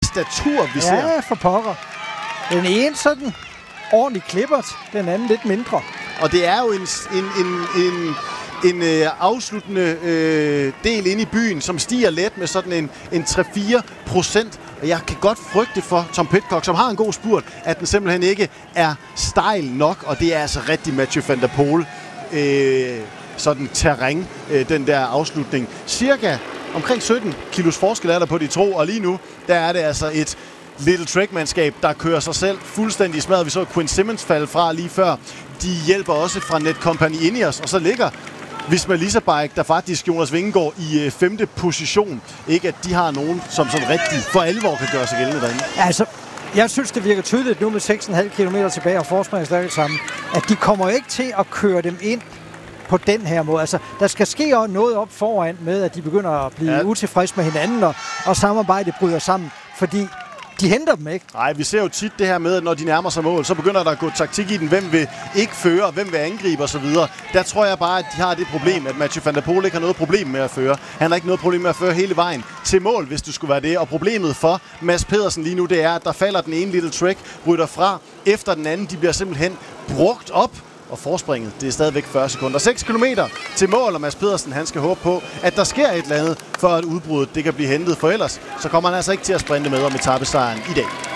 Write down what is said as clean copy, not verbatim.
statur, vi ser. Ja, for pokker. Den ene sådan ordentlig klippert, den anden lidt mindre. Og det er jo en afsluttende del inde i byen, som stiger let med sådan en 3-4%. Og jeg kan godt frygte for Tom Pidcock, som har en god spurt, at den simpelthen ikke er stejl nok. Og det er altså rigtig Mathieu van der Poel sådan terræn, den der afslutning. Cirka omkring 17 kilos forskel er der på de to, og lige nu, der er det altså et Little Trek-mandskab, der kører sig selv fuldstændig i smadret. Vi så Quinn Simmons falde fra lige før. De hjælper også fra Netcompany Ineos, og så ligger Visma Leisure-Bike, der faktisk Jonas Vingegaard i 5. position. Ikke at de har nogen, som sådan rigtig for alvor kan gøre sig gældende derinde. Altså, jeg synes, det virker tydeligt nu med 6,5 km tilbage og forspringsstartet sammen, at de kommer ikke til at køre dem ind på den her måde. Altså, der skal ske noget op foran med, at de begynder at blive utilfredse med hinanden, og samarbejdet bryder sammen, fordi de henter dem ikke. Nej, vi ser jo tit det her med, at når de nærmer sig mål, så begynder der at gå taktik i den. Hvem vil ikke føre, hvem vil angribe osv. Der tror jeg bare, at de har det problem, at Mathieu van der Poel ikke har noget problem med at føre. Han har ikke noget problem med at føre hele vejen til mål, hvis du skulle være det. Og problemet for Mads Pedersen lige nu, det er, at der falder den ene Little Trek, rytter fra efter den anden. De bliver simpelthen brugt op. Og forspringet, det er stadigvæk 40 sekunder. 6 kilometer til mål, og Mads Pedersen, han skal håbe på, at der sker et eller andet, for at udbruddet det kan blive hentet. For ellers, så kommer han altså ikke til at sprinte med om etapesejren i dag.